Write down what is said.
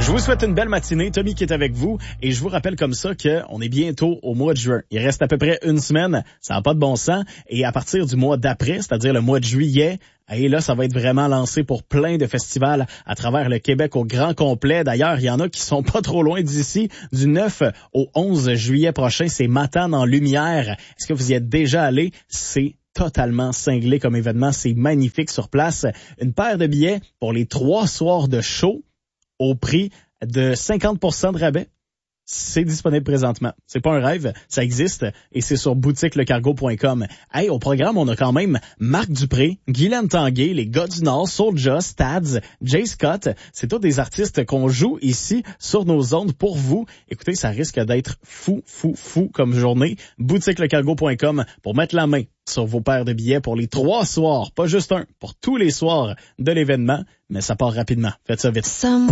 Je vous souhaite une belle matinée. Tommy qui est avec vous. Et je vous rappelle comme ça qu'on est bientôt au mois de juin. Il reste à peu près une semaine. Ça n'a pas de bon sens. Et à partir du mois d'après, c'est-à-dire le mois de juillet, et là, ça va être vraiment lancé pour plein de festivals à travers le Québec au grand complet. D'ailleurs, il y en a qui sont pas trop loin d'ici. Du 9 au 11 juillet prochain, c'est Matane en lumière. Est-ce que vous y êtes déjà allé? C'est totalement cinglé comme événement. C'est magnifique sur place. Une paire de billets pour les 3 soirs de show au prix de 50% de rabais. C'est disponible présentement. C'est pas un rêve, ça existe et c'est sur boutiquelecargo.com. Hey, au programme, on a quand même Marc Dupré, Guylaine Tanguay, les gars du Nord, Soulja, Stads, Jay Scott. C'est tous des artistes qu'on joue ici sur nos ondes pour vous. Écoutez, ça risque d'être fou comme journée. Boutiquelecargo.com pour mettre la main sur vos paires de billets pour les 3 soirs, pas juste un, pour tous les soirs de l'événement. Mais ça part rapidement. Faites ça vite.